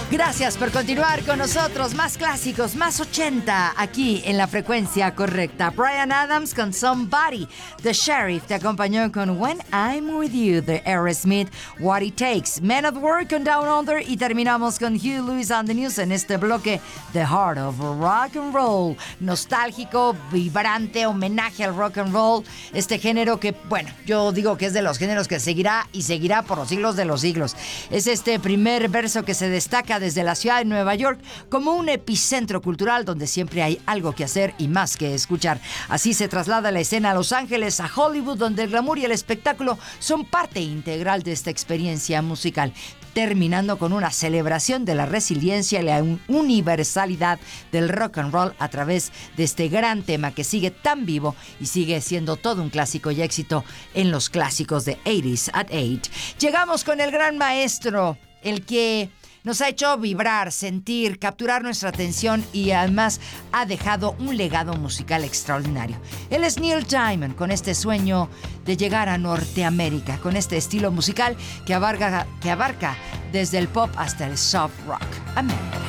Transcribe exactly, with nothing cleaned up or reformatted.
Gracias por continuar con nosotros. Más clásicos, más ochenta, aquí en la frecuencia correcta. Bryan Adams con Somebody. The Sheriff te acompañó con When I'm With You de Aerosmith. What It Takes, Men at Work con Down Under. Y terminamos con Huey Lewis and the News en este bloque, The Heart of Rock and Roll. Nostálgico, vibrante, homenaje al rock and roll. Este género que, bueno, yo digo que es de los géneros que seguirá y seguirá por los siglos de los siglos. Es este primer verso que se destaca desde la ciudad de Nueva York como un epicentro cultural donde siempre hay algo que hacer y más que escuchar. Así se traslada la escena a Los Ángeles, a Hollywood, donde el glamour y el espectáculo son parte integral de esta experiencia musical, terminando con una celebración de la resiliencia y la universalidad del rock and roll a través de este gran tema que sigue tan vivo y sigue siendo todo un clásico y éxito en los clásicos de ochenta at ocho. Llegamos con el gran maestro, el que nos ha hecho vibrar, sentir, capturar nuestra atención y además ha dejado un legado musical extraordinario. Él es Neil Diamond, con este sueño de llegar a Norteamérica, con este estilo musical que abarca, que abarca desde el pop hasta el soft rock. Amén.